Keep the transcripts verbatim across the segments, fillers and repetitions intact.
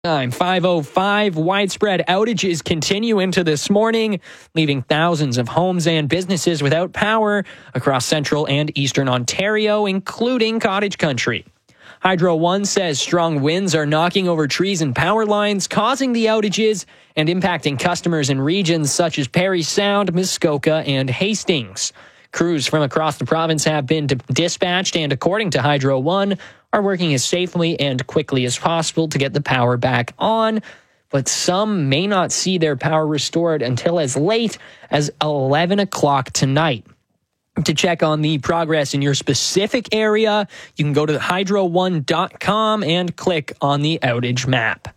Time five oh five. Widespread outages continue into this morning, leaving thousands of homes and businesses without power across central and eastern Ontario, including cottage country. Hydro One says strong winds are knocking over trees and power lines, causing the outages and impacting customers in regions such as Parry Sound, Muskoka, and Hastings. Crews from across the province have been dispatched and, according to Hydro One, are working as safely and quickly as possible to get the power back on, but some may not see their power restored until as late as eleven o'clock tonight. To check on the progress in your specific area, you can go to hydro one dot com and click on the outage map.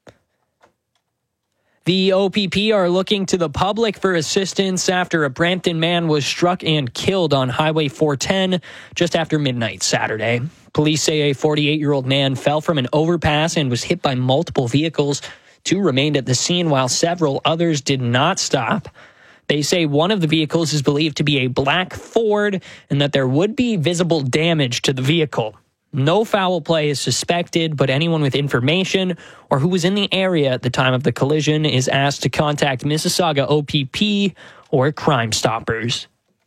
The O P P are looking to the public for assistance after a Brampton man was struck and killed on Highway four ten just after midnight Saturday. Police say a forty-eight-year-old man fell from an overpass and was hit by multiple vehicles. Two remained at the scene while several others did not stop. They say one of the vehicles is believed to be a black Ford and that there would be visible damage to the vehicle. No foul play is suspected, but anyone with information or who was in the area at the time of the collision is asked to contact Mississauga O P P or Crime Stoppers.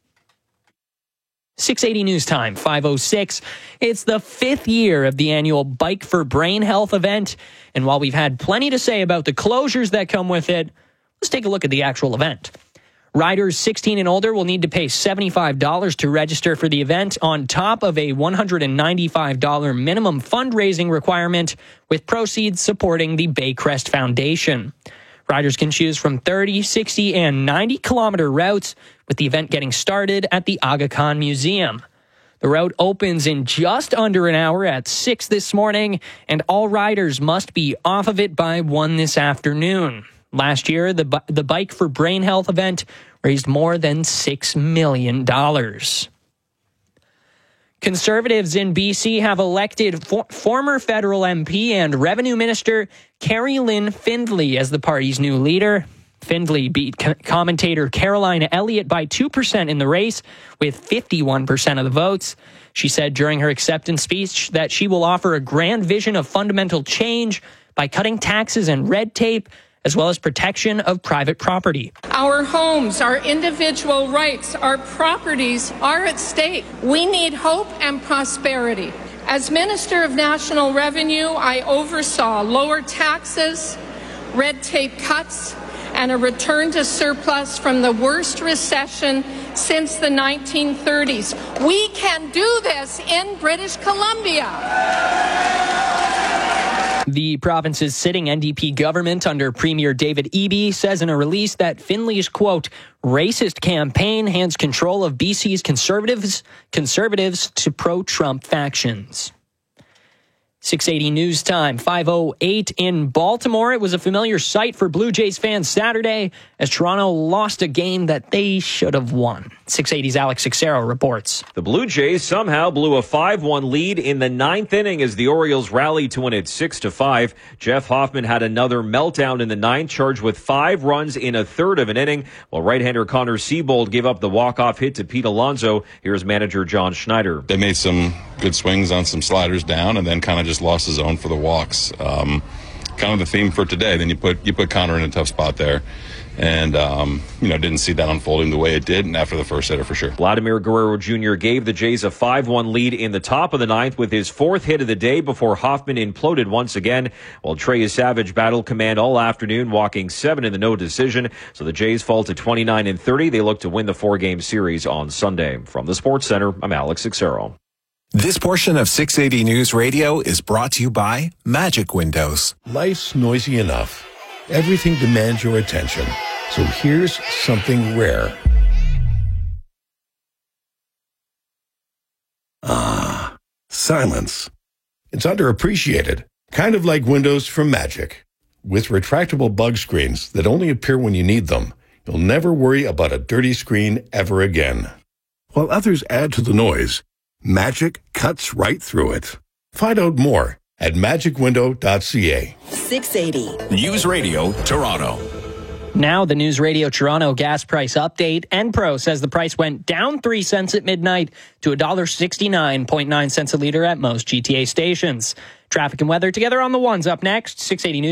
six eighty News Time, five oh six. It's the fifth year of the annual Bike for Brain Health event, and while we've had plenty to say about the closures that come with it, let's take a look at the actual event. Riders sixteen and older will need to pay seventy-five dollars to register for the event, on top of a one hundred ninety-five dollars minimum fundraising requirement, with proceeds supporting the Baycrest Foundation. Riders can choose from thirty, sixty, and ninety kilometer routes, with the event getting started at the Aga Khan Museum. The route opens in just under an hour at six this morning, and all riders must be off of it by one this afternoon. Last year, the, the Bike for Brain Health event raised more than six million dollars. Conservatives in B C have elected for, former federal M P and Revenue Minister Carrie Lynn Findlay as the party's new leader. Findlay beat co- commentator Caroline Elliott by two percent in the race, with fifty-one percent of the votes. She said during her acceptance speech that she will offer a grand vision of fundamental change by cutting taxes and red tape, as well as protection of private property. Our homes, our individual rights, our properties are at stake. We need hope and prosperity. As Minister of National Revenue, I oversaw lower taxes, red tape cuts, and a return to surplus from the worst recession since the nineteen thirties. We can do this in British Columbia. The province's sitting N D P government under Premier David Eby says in a release that Findlay's, quote, racist campaign hands control of B C's conservatives, conservatives to pro-Trump factions. six eighty News Time, five oh eight in Baltimore. It was a familiar sight for Blue Jays fans Saturday as Toronto lost a game that they should have won. six eighty's Alex Sixero reports. The Blue Jays somehow blew a five one lead in the ninth inning as the Orioles rallied to win it six to five. Jeff Hoffman had another meltdown in the ninth, charged with five runs in a third of an inning, while right-hander Connor Siebold gave up the walk-off hit to Pete Alonso. Here's manager John Schneider. They made some good swings on some sliders down and then kind of just lost his own for the walks. Um, kind of the theme for today. Then you put you put Connor in a tough spot there. And, um, you know, didn't see that unfolding the way it did and after the first hitter for sure. Vladimir Guerrero Junior gave the Jays a five one lead in the top of the ninth with his fourth hit of the day before Hoffman imploded once again, while Trey Savage battled command all afternoon, walking seven in the no decision. So the Jays fall to twenty-nine and thirty. They look to win the four-game series on Sunday. From the Sports Center, I'm Alex Sixero. This portion of six eighty News Radio is brought to you by Magic Windows. Life's noisy enough. Everything demands your attention. So here's something rare. Ah, silence. It's underappreciated. Kind of like windows from Magic. With retractable bug screens that only appear when you need them, you'll never worry about a dirty screen ever again. While others add to the noise, Magic cuts right through it. Find out more at magic window dot c a. six eighty News Radio, Toronto. Now, the News Radio Toronto gas price update. Enpro says the price went down three cents at midnight to one dollar sixty-nine point nine cents a litre at most G T A stations. Traffic and weather together on the ones up next. six eighty News.